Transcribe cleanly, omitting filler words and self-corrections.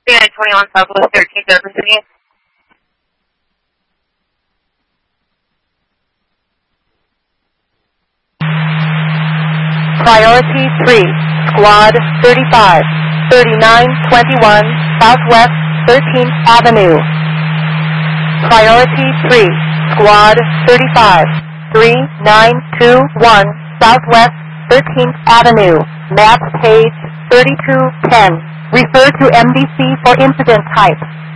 I-21 Southwest 13th Air Pacific. Priority 3, Squad 35, 3921 Southwest 13th Avenue. Priority 3, Squad 35, 3921 Southwest 13th Avenue. Map page 3210. Refer to MDC for incident type.